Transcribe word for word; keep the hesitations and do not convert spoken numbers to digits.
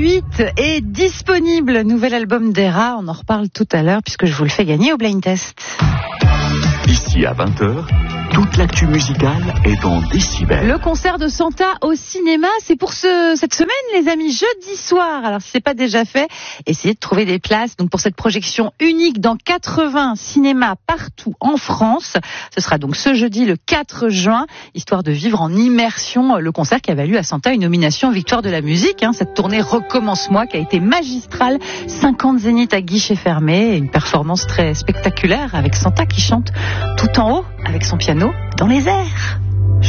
huit est disponible. Nouvel album d'Era, on en reparle tout à l'heure puisque je vous le fais gagner au blind test. Ici à vingt heures, toute l'actu musicale est en décibels. Le concert de Santa au cinéma, c'est pour ce, cette semaine, les amis, jeudi soir. Alors, si c'est pas déjà fait, essayez de trouver des places. Donc, pour cette projection unique dans quatre-vingts cinémas partout en France. Ce sera donc ce jeudi, le quatre juin, histoire de vivre en immersion le concert qui a valu à Santa une nomination Victoire de la musique. Hein, cette tournée Recommence-moi qui a été magistrale. cinquante zéniths à guichet fermé et une performance très spectaculaire avec Santa qui chante tout en haut avec son piano dans les airs.